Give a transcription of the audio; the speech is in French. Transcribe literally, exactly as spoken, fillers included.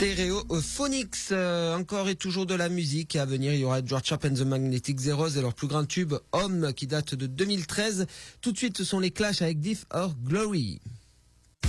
Stereophonics, euh, encore et toujours de la musique. Et à venir, il y aura George Sharp and the Magnetic Zeros et leur plus grand tube, Homme, qui date de deux mille treize. Tout de suite, ce sont les Clash avec Death or Glory.